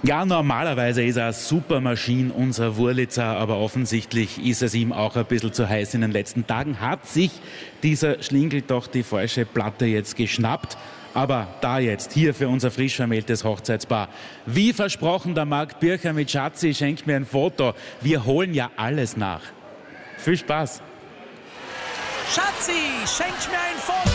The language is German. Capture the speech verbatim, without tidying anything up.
Ja, normalerweise ist er eine Supermaschine, unser Wurlitzer, aber offensichtlich ist es ihm auch ein bisschen zu heiß in den letzten Tagen. Hat sich dieser Schlingel doch die falsche Platte jetzt geschnappt. Aber da jetzt, hier für unser frisch vermähltes Hochzeitspaar. Wie versprochen, der Marc Bircher mit Schatzi schenkt mir ein Foto. Wir holen ja alles nach. Viel Spaß. Schatzi, schenkt mir ein Foto.